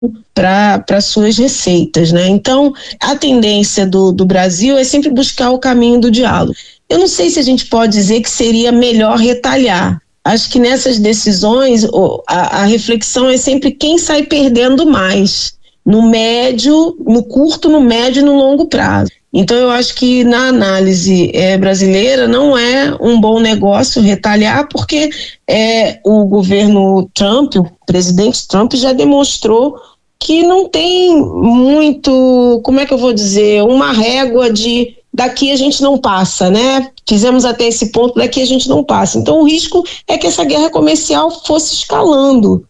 para suas receitas, né? Então, a tendência do Brasil é sempre buscar o caminho do diálogo. Eu não sei se a gente pode dizer que seria melhor retalhar. Acho que nessas decisões a reflexão é sempre quem sai perdendo mais, no médio, no curto, no médio e no longo prazo. Então eu acho que na análise brasileira não é um bom negócio retalhar, porque o governo Trump, o presidente Trump já demonstrou que não tem muito, como é que eu vou dizer, uma régua de daqui a gente não passa, né? Fizemos até esse ponto, daqui a gente não passa. Então o risco é que essa guerra comercial fosse escalando,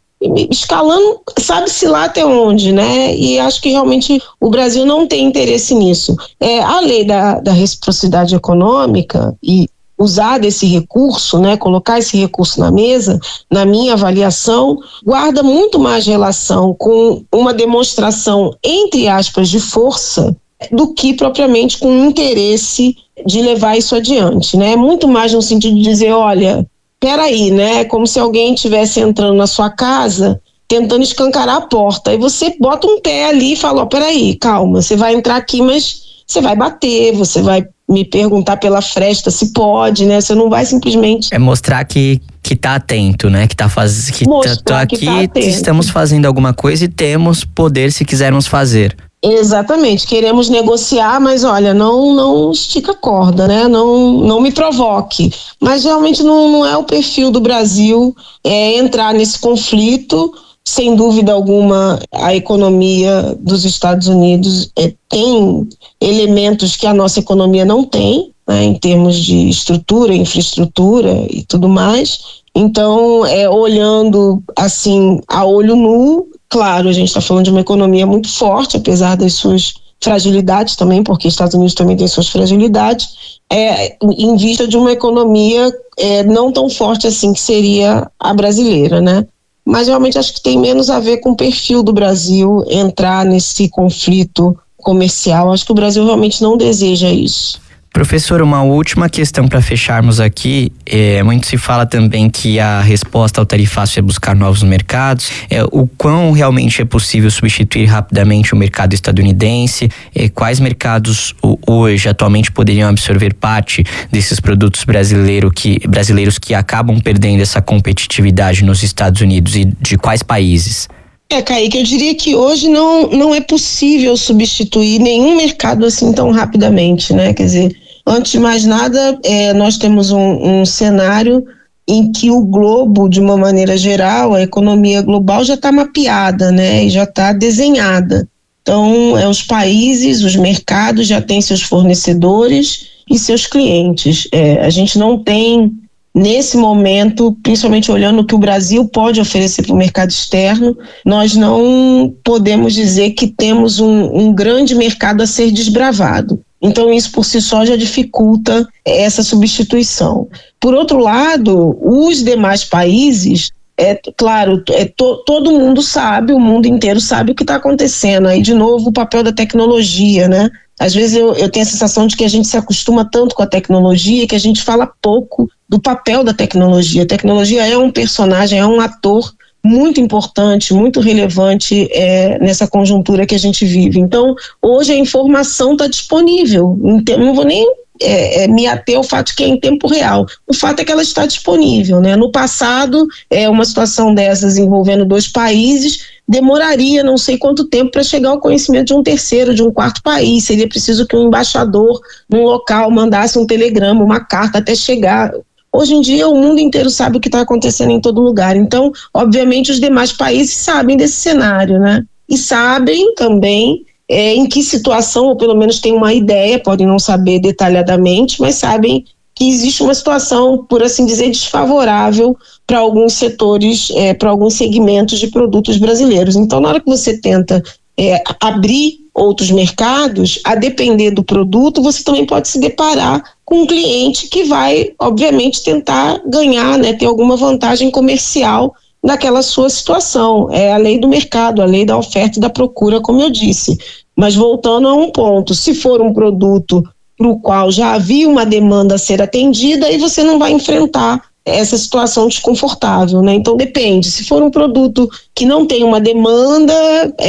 sabe-se lá até onde, né? E acho que realmente o Brasil não tem interesse nisso. A lei da reciprocidade econômica e usar desse recurso, né, colocar esse recurso na mesa, na minha avaliação, guarda muito mais relação com uma demonstração, entre aspas, de força, do que propriamente com o interesse de levar isso adiante, né? Muito mais no sentido de dizer, olha, peraí, né? Como se alguém estivesse entrando na sua casa, tentando escancarar a porta, e você bota um pé ali e fala, peraí, calma, você vai entrar aqui, mas você vai bater, você vai me perguntar pela fresta se pode, né? Você não vai simplesmente... É mostrar que tá atento, né? Que tô aqui, estamos fazendo alguma coisa e temos poder se quisermos fazer. Exatamente, queremos negociar, mas olha, não estica a corda, né? Não me provoque. Mas realmente não é o perfil do Brasil entrar nesse conflito. Sem dúvida alguma, a economia dos Estados Unidos tem elementos que a nossa economia não tem, né, em termos de estrutura, infraestrutura e tudo mais. Então, olhando assim a olho nu, claro, a gente está falando de uma economia muito forte, apesar das suas fragilidades também, porque os Estados Unidos também têm suas fragilidades, em vista de uma economia não tão forte assim que seria a brasileira, né? Mas realmente acho que tem menos a ver com o perfil do Brasil entrar nesse conflito comercial. Acho que o Brasil realmente não deseja isso. Professor, uma última questão para fecharmos aqui. Muito se fala também que a resposta ao tarifaço é buscar novos mercados. O quão realmente é possível substituir rapidamente o mercado estadunidense? Quais mercados hoje, atualmente, poderiam absorver parte desses produtos brasileiros que acabam perdendo essa competitividade nos Estados Unidos, e de quais países? Kaique, eu diria que hoje não é possível substituir nenhum mercado assim tão rapidamente, né? Quer dizer, antes de mais nada, nós temos um cenário em que o globo, de uma maneira geral, a economia global já está mapeada, né? E já está desenhada. Então, os países, os mercados já têm seus fornecedores e seus clientes. A gente não tem... Nesse momento, principalmente olhando o que o Brasil pode oferecer para o mercado externo, nós não podemos dizer que temos um grande mercado a ser desbravado. Então isso por si só já dificulta essa substituição. Por outro lado, os demais países, claro, todo mundo sabe, o mundo inteiro sabe o que está acontecendo. Aí de novo o papel da tecnologia, né? Às vezes eu tenho a sensação de que a gente se acostuma tanto com a tecnologia que a gente fala pouco do papel da tecnologia. A tecnologia é um personagem, é um ator muito importante, muito relevante nessa conjuntura que a gente vive. Então, hoje a informação está disponível. Não vou nem me ater ao fato de que é em tempo real. O fato é que ela está disponível, né? No passado, uma situação dessas envolvendo dois países demoraria não sei quanto tempo para chegar ao conhecimento de um terceiro, de um quarto país. Seria preciso que um embaixador num local mandasse um telegrama, uma carta até chegar. Hoje em dia o mundo inteiro sabe o que está acontecendo em todo lugar. Então, obviamente, os demais países sabem desse cenário, né? E sabem também em que situação, ou pelo menos têm uma ideia, podem não saber detalhadamente, mas sabem que existe uma situação, por assim dizer, desfavorável para alguns setores, para alguns segmentos de produtos brasileiros. Então, na hora que você tenta abrir outros mercados, a depender do produto, você também pode se deparar com um cliente que vai, obviamente, tentar ganhar, né, ter alguma vantagem comercial naquela sua situação. É a lei do mercado, a lei da oferta e da procura, como eu disse. Mas voltando a um ponto, se for um produto para o qual já havia uma demanda a ser atendida, aí você não vai enfrentar essa situação desconfortável, né? Então depende, se for um produto que não tem uma demanda